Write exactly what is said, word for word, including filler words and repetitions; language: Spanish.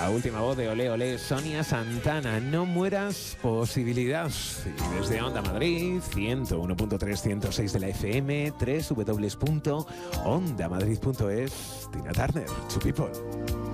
La última voz de Olé Olé, Sonia Santana. No mueras, posibilidad. Y desde Onda Madrid, ciento uno punto tres, ciento seis de la F M, doble u doble u doble u punto onda madrid punto es, Tina Turner, Two People.